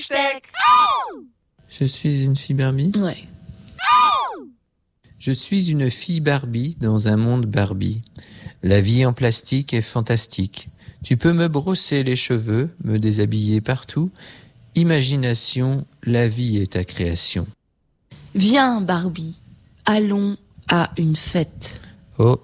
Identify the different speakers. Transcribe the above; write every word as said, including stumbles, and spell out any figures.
Speaker 1: tech.
Speaker 2: Je suis une fille Barbie ?
Speaker 3: Ouais.
Speaker 2: Je suis une fille Barbie dans un monde Barbie. La vie en plastique est fantastique. Tu peux me brosser les cheveux, me déshabiller partout. Imagination, la vie est ta création.
Speaker 3: Viens, Barbie, allons à une fête.
Speaker 2: Oh,